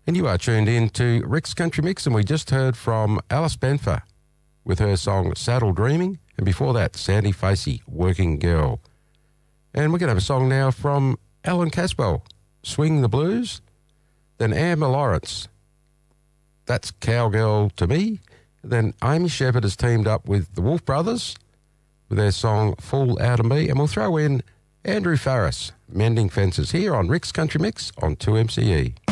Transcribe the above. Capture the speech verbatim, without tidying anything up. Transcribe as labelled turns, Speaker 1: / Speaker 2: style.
Speaker 1: And you are tuned in to Rick's Country Mix, and we just heard from Alice Benfer with her song Saddle Dreaming, and before that, Sandy Facey, Working Girl. And we're going to have a song now from Alan Caswell, Swing the Blues, then Amber Lawrence, That's Cowgirl to Me, then Amy Shepherd has teamed up with the Wolf Brothers with their song Fall Out of Me, and we'll throw in Andrew Farris, Mending Fences, here on Rick's Country Mix on two M C E.